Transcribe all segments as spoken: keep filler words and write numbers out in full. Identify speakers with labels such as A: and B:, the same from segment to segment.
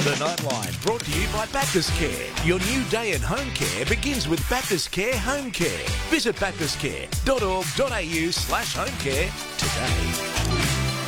A: The Nightline, brought to you by Baptist Care. Your new day in home care begins with Baptist Care Home Care. Visit baptistcare.org.au slash home care today.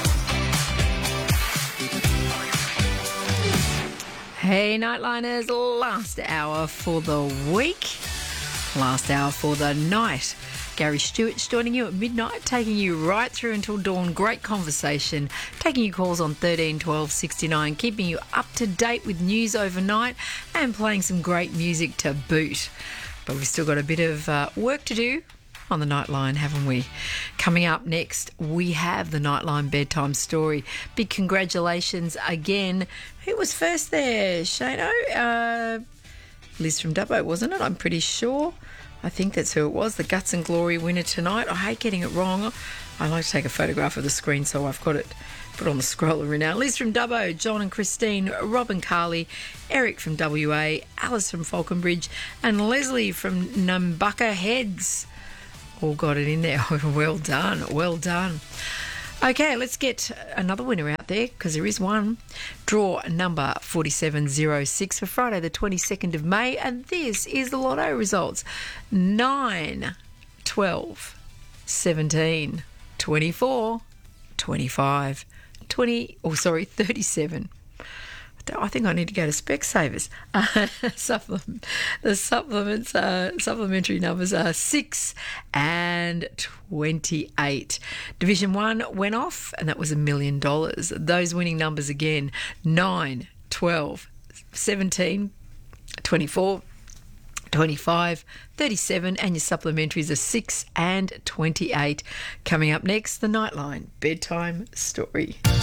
B: Hey Nightliners, last hour for the week, last hour for the night. Gary Stewart's joining you at midnight, taking you right through until dawn. Great conversation, taking your calls on thirteen twelve sixty-nine, keeping you up to date with news overnight and playing some great music to boot. But we've still got a bit of uh, work to do on the Nightline, haven't we? Coming up next, we have the Nightline bedtime story. Big congratulations again. Who was first there, Shano? Uh, Liz from Dubbo, wasn't it? I'm pretty sure. I think that's who it was, the Guts and Glory winner tonight. I hate getting it wrong. I like to take a photograph of the screen, so I've got it put on the scroller now. Liz from Dubbo, John and Christine, Rob and Carly, Eric from W A, Alice from Falconbridge, and Leslie from Nambucca Heads. All got it in there. Well done, well done. Okay, let's get another winner out there, because there is one. Draw number forty-seven oh six for Friday the twenty-second of May, and this is the lotto results. nine, twelve, seventeen, twenty-four, twenty-five, twenty, oh sorry, thirty-seven. I think I need to go to Specsavers. Uh, supplement, the supplements, uh, supplementary numbers are six and twenty-eight. Division one went off, and that was a million dollars. Those winning numbers again: nine, twelve, seventeen, twenty-four, twenty-five, thirty-seven, and your supplementaries are six and twenty-eight. Coming up next, the Nightline bedtime story.